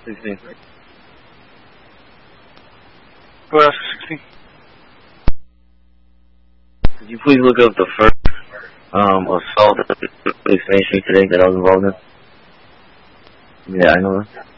16. Who else is 16? Could you please look up the first assault at Main Street today that I was involved in? Yeah, I know that.